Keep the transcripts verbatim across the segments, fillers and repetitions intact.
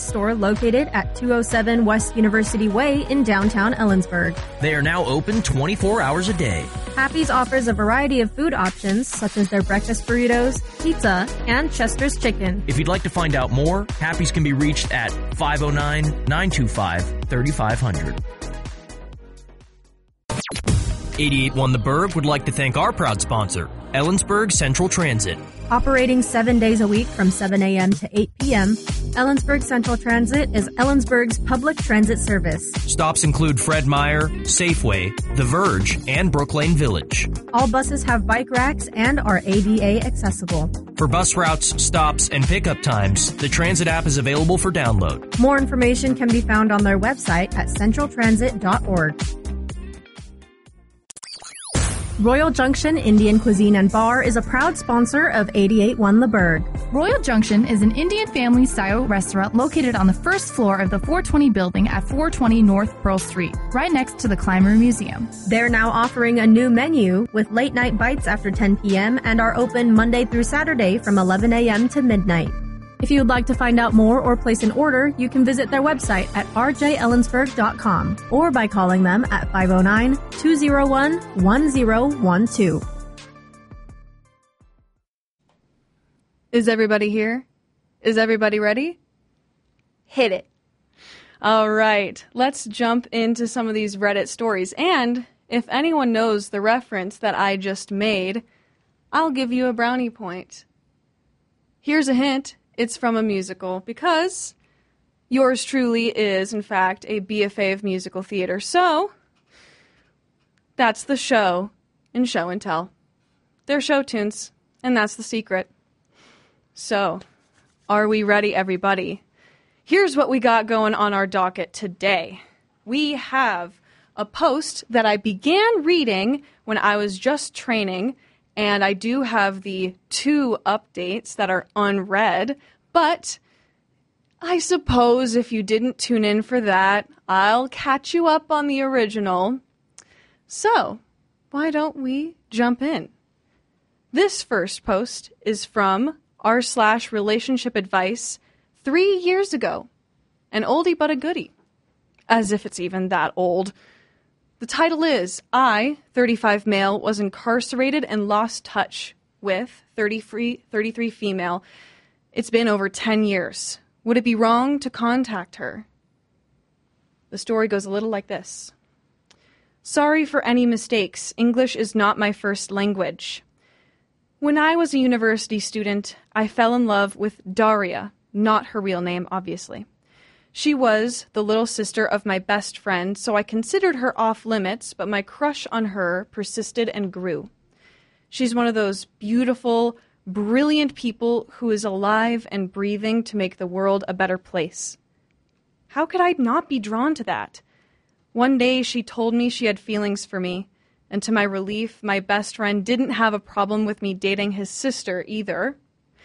store located at two oh seven West University Way in downtown Ellensburg. They are now open twenty-four hours a day. Happy's offers a variety of food options, such as their breakfast burritos, pizza, and Chester's chicken. If you'd like to find out more, Happy's can be reached at five oh nine, nine two five, three five zero zero. eighty-eight point one The Berg would like to thank our proud sponsor, Ellensburg Central Transit. Operating seven days a week from seven a.m. to eight p.m., Ellensburg Central Transit is Ellensburg's public transit service. Stops include Fred Meyer, Safeway, The Verge, and Brooklane Village. All buses have bike racks and are A D A accessible. For bus routes, stops, and pickup times, the Transit app is available for download. More information can be found on their website at central transit dot org. Royal Junction Indian Cuisine and Bar is a proud sponsor of eighty-eight point one The Berg. Royal Junction is an Indian family-style restaurant located on the first floor of the four twenty building at four twenty North Pearl Street, right next to the Clymer Museum. They're now offering a new menu with late-night bites after ten p.m. and are open Monday through Saturday from eleven a.m. to midnight. If you would like to find out more or place an order, you can visit their website at r j ellensburg dot com or by calling them at five oh nine, two oh one, one oh one two. Is everybody here? Is everybody ready? Hit it. All right, let's jump into some of these Reddit stories. And if anyone knows the reference that I just made, I'll give you a brownie point. Here's a hint. It's from a musical because yours truly is, in fact, a B F A of musical theater. So that's the show in Show and Tell. They're show tunes, and that's the secret. So, are we ready, everybody? Here's what we got going on our docket today. We have a post that I began reading when I was just training, and I do have the two updates that are unread, but I suppose if you didn't tune in for that, I'll catch you up on the original. So, why don't we jump in? This first post is from r slash relationship advice three years ago. An oldie but a goodie. As if it's even that old. The title is, I, thirty-five male, was incarcerated and lost touch with thirty-three, thirty-three female. It's been over ten years. Would it be wrong to contact her? The story goes a little like this. Sorry for any mistakes. English is not my first language. When I was a university student, I fell in love with Daria, not her real name, obviously. She was the little sister of my best friend, so I considered her off limits, but my crush on her persisted and grew. She's one of those beautiful, brilliant people who is alive and breathing to make the world a better place. How could I not be drawn to that? One day she told me she had feelings for me, and to my relief, my best friend didn't have a problem with me dating his sister either.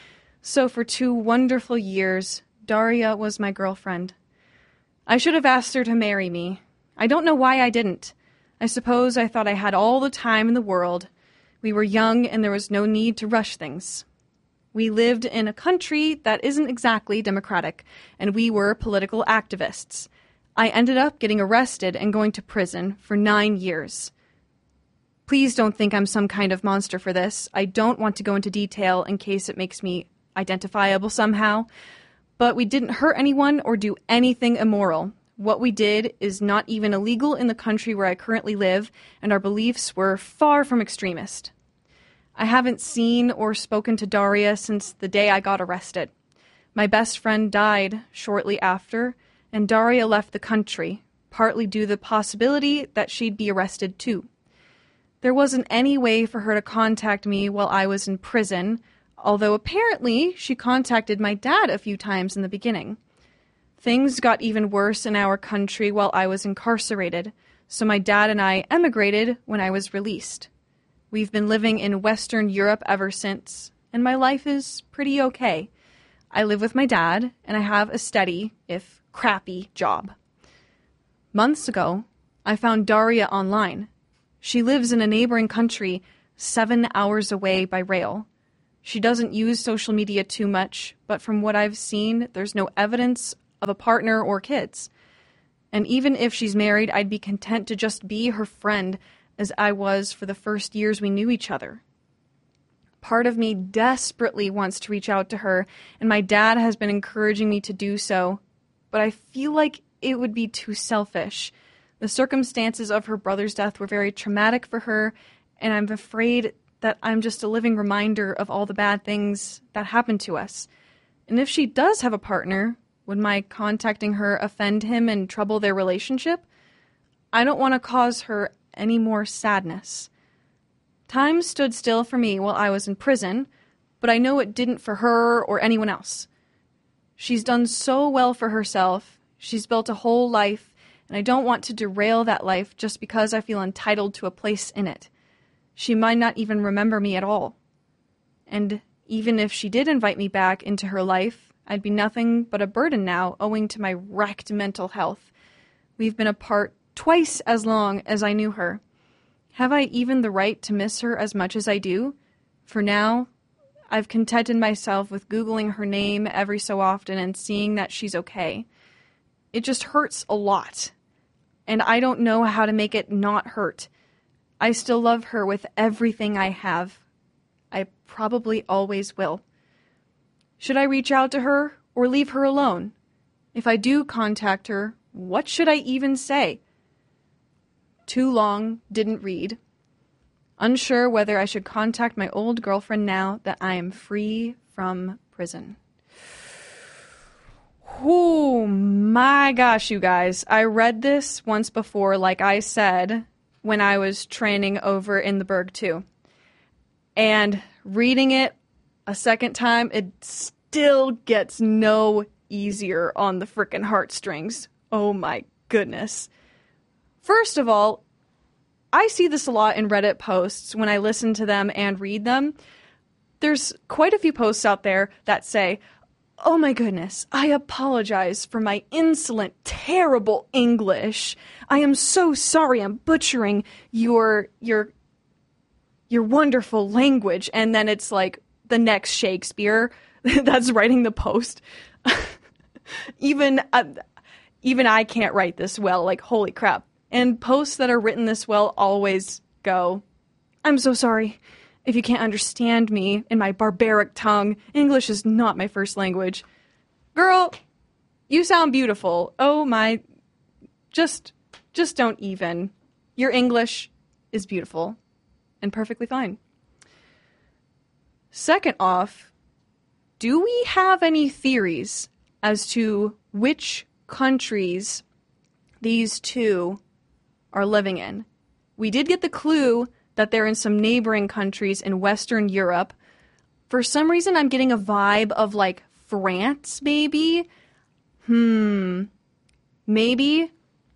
So for two wonderful years, Daria was my girlfriend. I should have asked her to marry me. I don't know why I didn't. I suppose I thought I had all the time in the world. We were young and there was no need to rush things. We lived in a country that isn't exactly democratic, and we were political activists. I ended up getting arrested and going to prison for nine years. Please don't think I'm some kind of monster for this. I don't want to go into detail in case it makes me identifiable somehow. But we didn't hurt anyone or do anything immoral. What we did is not even illegal in the country where I currently live, and our beliefs were far from extremist. I haven't seen or spoken to Daria since the day I got arrested. My best friend died shortly after, and Daria left the country, partly due to the possibility that she'd be arrested too. There wasn't any way for her to contact me while I was in prison, although apparently she contacted my dad a few times in the beginning. Things got even worse in our country while I was incarcerated, so my dad and I emigrated when I was released. We've been living in Western Europe ever since, and my life is pretty okay. I live with my dad, and I have a steady, if crappy, job. Months ago, I found Daria online. She lives in a neighboring country seven hours away by rail. She doesn't use social media too much, but from what I've seen, there's no evidence of a partner or kids. And even if she's married, I'd be content to just be her friend as I was for the first years we knew each other. Part of me desperately wants to reach out to her, and my dad has been encouraging me to do so, but I feel like it would be too selfish. The circumstances of her brother's death were very traumatic for her, and I'm afraid that I'm just a living reminder of all the bad things that happened to us. And if she does have a partner, would my contacting her offend him and trouble their relationship? I don't want to cause her any more sadness. Time stood still for me while I was in prison, but I know it didn't for her or anyone else. She's done so well for herself. She's built a whole life, and I don't want to derail that life just because I feel entitled to a place in it. She might not even remember me at all. And even if she did invite me back into her life, I'd be nothing but a burden now, owing to my wrecked mental health. We've been apart twice as long as I knew her. Have I even the right to miss her as much as I do? For now, I've contented myself with Googling her name every so often and seeing that she's okay. It just hurts a lot, and I don't know how to make it not hurt. I still love her with everything I have. I probably always will. Should I reach out to her or leave her alone? If I do contact her, what should I even say? Too long, didn't read. Unsure whether I should contact my old girlfriend now that I am free from prison. Oh my gosh, you guys. I read this once before, like I said, when I was training over in the Berg too. And reading it a second time, it still gets no easier on the frickin' heartstrings. Oh my goodness. First of all, I see this a lot in Reddit posts when I listen to them and read them. There's quite a few posts out there that say, "Oh my goodness, I apologize for my insolent, terrible English. I am so sorry I'm butchering your your your wonderful language." And then it's like the next Shakespeare that's writing the post. even uh, even I can't write this well, like holy crap. And posts that are written this well always go, "I'm so sorry if you can't understand me in my barbaric tongue. English is not my first language." Girl, you sound beautiful. Oh my, just, just don't even. Your English is beautiful and perfectly fine. Second off, do we have any theories as to which countries these two are living in? We did get the clue that they're in some neighboring countries in Western Europe. For some reason, I'm getting a vibe of like France, maybe? Hmm. Maybe?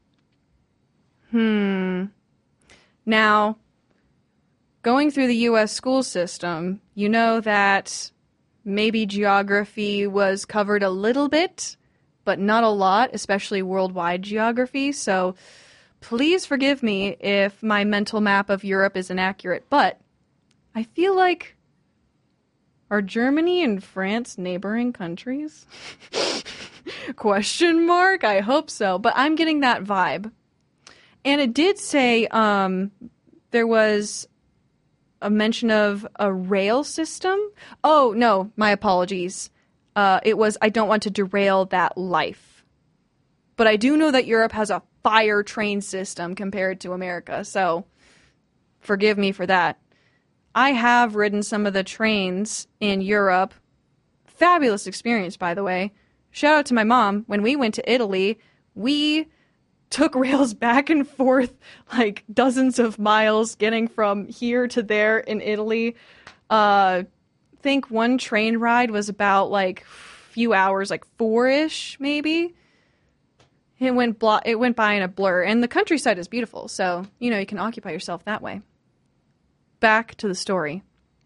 Hmm. Now, going through the U S school system, you know that maybe geography was covered a little bit, but not a lot, especially worldwide geography, so please forgive me if my mental map of Europe is inaccurate, but I feel like, are Germany and France neighboring countries? Question mark? I hope so, but I'm getting that vibe. And it did say um, there was a mention of a rail system. Oh, no, my apologies. Uh, it was, I don't want to derail that life. But I do know that Europe has a fire train system compared to America, so forgive me for that. I have ridden some of the trains in Europe. Fabulous experience, by the way. Shout out to my mom. When we went to Italy, we took rails back and forth like dozens of miles, getting from here to there in Italy. Uh, I think one train ride was about like a few hours, like four-ish maybe. It went blo- it went by in a blur, and the countryside is beautiful, so, you know, you can occupy yourself that way. Back to the story.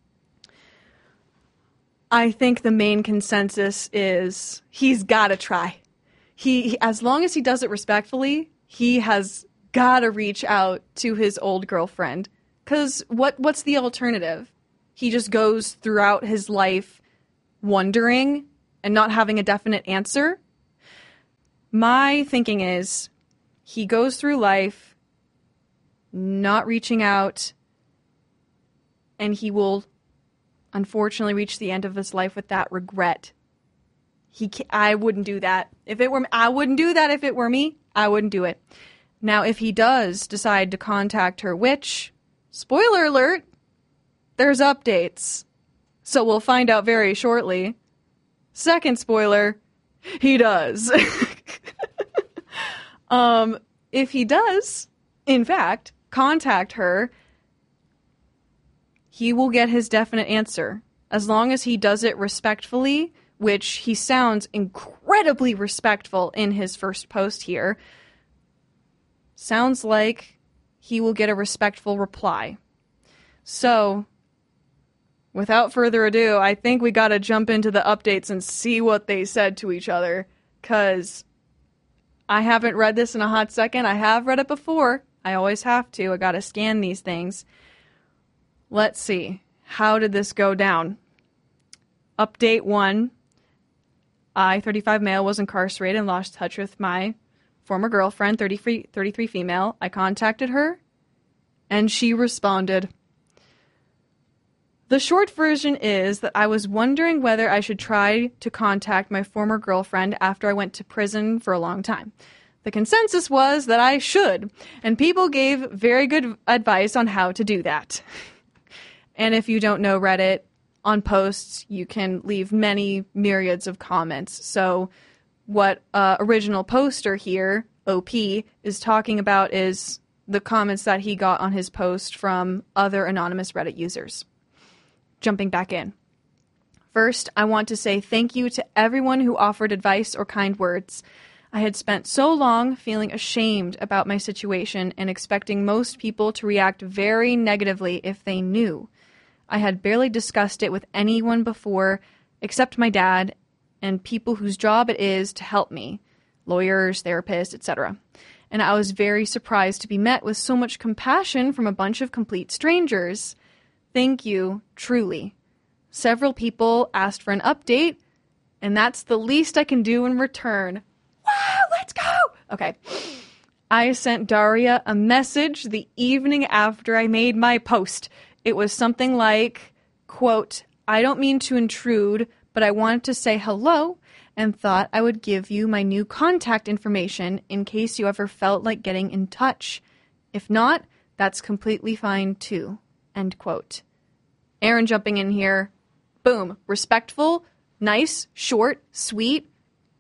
I think the main consensus is he's got to try. He, he, as long as he does it respectfully, he has got to reach out to his old girlfriend. Because what, what's the alternative? He just goes throughout his life wondering and not having a definite answer? my thinking is he goes through life not reaching out, and he will unfortunately reach the end of his life with that regret. He, I wouldn't do that. If it were, I wouldn't do that if it were me. I wouldn't do it. Now, if he does decide to contact her, which, spoiler alert, there's updates. So we'll find out very shortly. Second spoiler, he does. um, if he does, in fact, contact her, he will get his definite answer. As long as he does it respectfully, which he sounds incredibly respectful in his first post here. Sounds like he will get a respectful reply. So, without further ado, I think we gotta jump into the updates and see what they said to each other, because I haven't read this in a hot second. I have read it before. I always have to. I gotta scan these things. Let's see. How did this go down? Update one. I, thirty-five male, was incarcerated and lost touch with my former girlfriend, thirty-three, thirty-three female. I contacted her, and she responded. The short version is that I was wondering whether I should try to contact my former girlfriend after I went to prison for a long time. The consensus was that I should, and people gave very good advice on how to do that. And if you don't know Reddit, on posts, you can leave many myriads of comments. So what uh, original poster here, O P, is talking about is the comments that he got on his post from other anonymous Reddit users. Jumping back in. First, I want to say thank you to everyone who offered advice or kind words. I had spent so long feeling ashamed about my situation and expecting most people to react very negatively if they knew. I had barely discussed it with anyone before, except my dad and people whose job it is to help me, lawyers, therapists, et cetera. And I was very surprised to be met with so much compassion from a bunch of complete strangers. Thank you, truly. Several people asked for an update, and that's the least I can do in return. Wow, let's go! Okay. I sent Daria a message the evening after I made my post. It was something like, quote, I don't mean to intrude, but I wanted to say hello and thought I would give you my new contact information in case you ever felt like getting in touch. If not, that's completely fine too. End quote. Aaron jumping in here. Boom. Respectful, nice, short, sweet.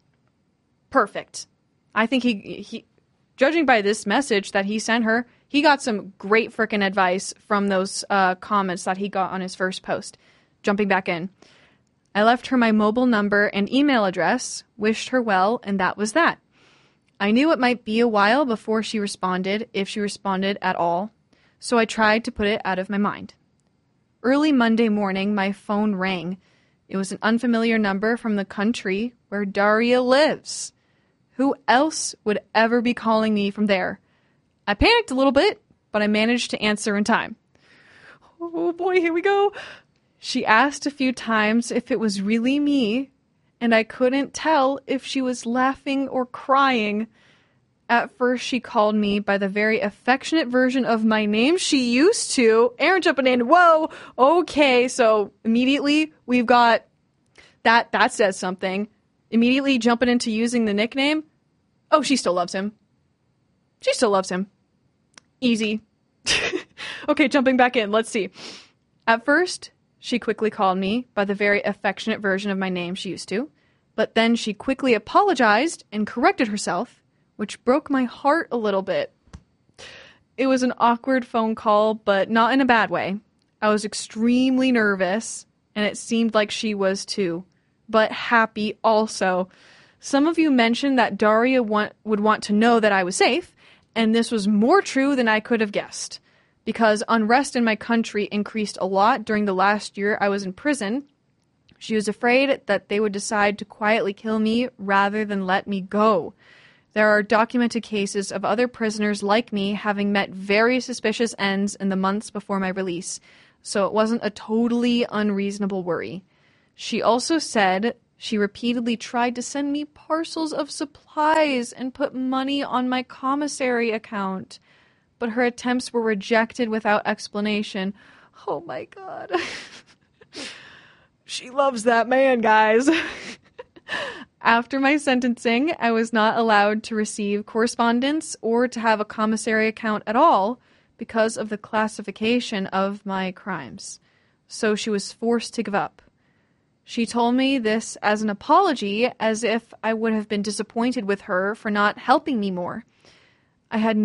Perfect. I think he, he, judging by this message that he sent her, he got some great frickin' advice from those uh, comments that he got on his first post. Jumping back in. I left her my mobile number and email address, wished her well, and that was that. I knew it might be a while before she responded, if she responded at all, so I tried to put it out of my mind. Early Monday morning, my phone rang. It was an unfamiliar number from the country where Daria lives. Who else would ever be calling me from there? I panicked a little bit, but I managed to answer in time. Oh boy, here we go. She asked a few times if it was really me, and I couldn't tell if she was laughing or crying. At first, she called me by the very affectionate version of my name she used to. Aaron jumping in. Whoa, okay, so immediately we've got that. That says something. Immediately jumping into using the nickname. Oh, she still loves him. She still loves him. Easy. Okay, jumping back in. Let's see. At first, she quickly called me by the very affectionate version of my name she used to, but then she quickly apologized and corrected herself, which broke my heart a little bit. It was an awkward phone call, but not in a bad way. I was extremely nervous, and it seemed like she was too, but happy also. Some of you mentioned that Daria want, would want to know that I was safe, and this was more true than I could have guessed. Because unrest in my country increased a lot during the last year I was in prison, she was afraid that they would decide to quietly kill me rather than let me go. There are documented cases of other prisoners like me having met very suspicious ends in the months before my release, so it wasn't a totally unreasonable worry. She also said She repeatedly tried to send me parcels of supplies and put money on my commissary account, but her attempts were rejected without explanation. Oh my God. She loves that man, guys. After my sentencing, I was not allowed to receive correspondence or to have a commissary account at all because of the classification of my crimes. So she was forced to give up. She told me this as an apology, as if I would have been disappointed with her for not helping me more. I had